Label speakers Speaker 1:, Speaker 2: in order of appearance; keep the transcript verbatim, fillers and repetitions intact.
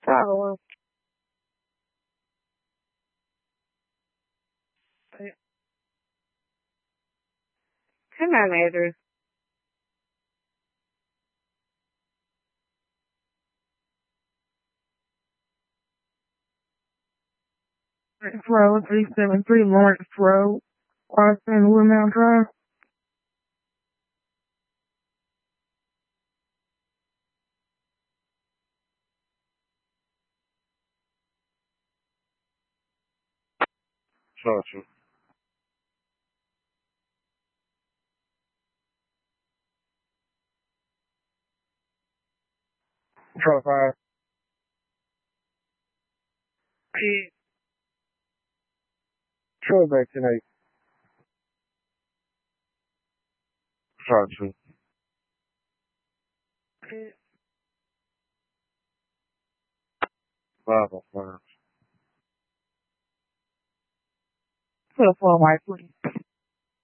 Speaker 1: Ciao. Eh, Che me vedi? Pro three seven three Lawrence Road, Austin, Woodmount Drive. Gotcha. Try five. P. Try back tonight. Gotcha. P. Five oh five. Put a phone white, please.